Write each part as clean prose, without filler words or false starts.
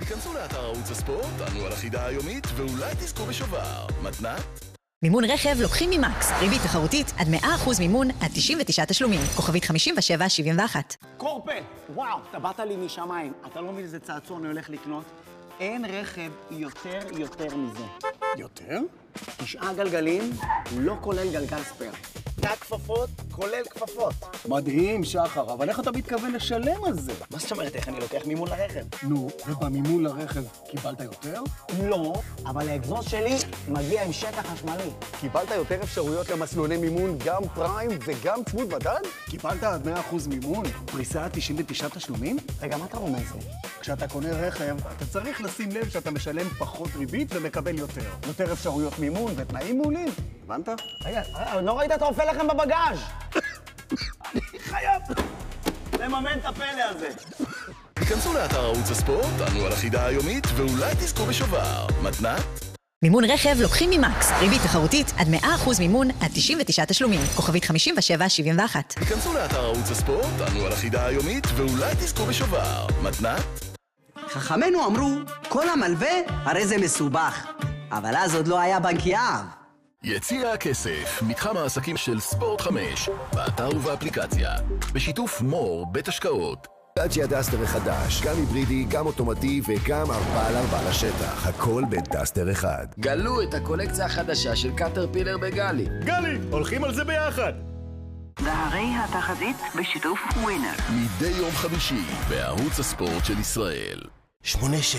היכנסו לאתר ערוץ הספורט, ענו על החידה היומית, ואולי תזכו בשובר. מתנת? מימון רכב לוקחים ממקס. ריבית תחרותית עד 100% מימון עד 99 תשלומים. כוכבית 5771. קורפל, וואו, אתה באת לי משמיים. אתה לא מבין איזה צעצוע אני הולך לקנות? אין רכב יותר מזה. יותר? 9 גלגלים, לא כולל גלגל ספייר. תא כפפות, כולל כפפות. מדהים, שחר, אבל איך אתה מתכוון לשלם על זה? מה זאת אומרת, איך אני לוקח מימון לרכב? נו, ובמימון לרכב קיבלת יותר? לא, אבל האגזוז שלי מגיע עם שטח חשמלי. קיבלת יותר אפשרויות למסלולי מימון, גם פריים וגם צמוד מדד? קיבלת עד 100% מימון, פריסה עד 99 תשלומים? רגע, מה אתה רומז לי? כשאתה קונה רכב, אתה צריך לשים לב שאתה משלם פחות ריבית ומקבל יותר. יותר אפשרויות מימון ותנאים מעולים. הבנת? רגע, לא ראית אתה אופה לכם בבגאז'. אני חייב לממן את הפלא הזה. היכנסו לאתר ערוץ הספורט, ענו על החידה היומית, ואולי תזכו בשובר. מתנת? מימון רכב לוקחים ממקס. ריבית תחרותית עד 100% מימון עד 99 תשלומים. כוכבית 5771. היכנסו לאתר ערוץ הספורט, ענו על החידה היומית, ואולי תזכו בשובר. מתנת? חכמינו אמרו, כל המלווה הרי זה מסובך. אבל אז עוד לא היה בנק יהב. יציע הכסף, מתחם העסקים של ספורט 5, באתר ובאפליקציה, בשיתוף מור בית השקעות. דאצ'יה דסטר החדש, גם היברידי, גם אוטומטי וגם 4x4 לשטח, הכל בדסטר אחד. גלו את הקולקציה החדשה של קטרפילר בגלי. גלי, הולכים על זה ביחד. והרי התחזית בשיתוף ווינר. מדי יום חמישי, בערוץ הספורט של ישראל. 8-6,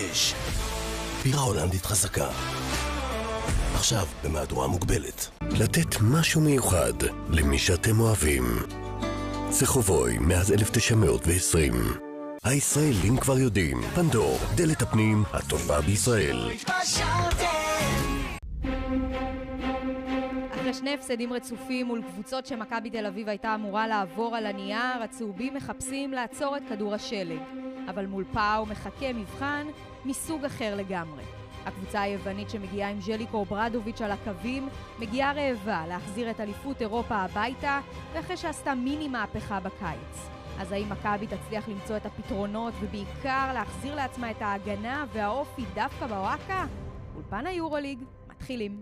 בירה הולנדית חזקה. עכשיו במהדורה מוגבלת. לתת משהו מיוחד למי שאתם אוהבים. צחובוי מאז 1920. הישראלים כבר יודעים, פנדור, דלת הפנים הטובה בישראל. אחרי שני הפסדים רצופים מול קבוצות שמכבי תל אביב הייתה אמורה לעבור על הנייר, הצהובים מחפשים לעצור את כדור השלג. אבל מול פאו מחכה מבחן מסוג אחר לגמרי. הקבוצה היוונית שמגיעה עם ז'ליקו ברדוביץ' על הקווים מגיעה רעבה להחזיר את אליפות אירופה הביתה, ואחרי שעשתה מיני מהפכה בקיץ. אז האם מכבי תצליח למצוא את הפתרונות ובעיקר להחזיר לעצמה את ההגנה והאופי דווקא בוואקה? אולפן היורוליג, מתחילים.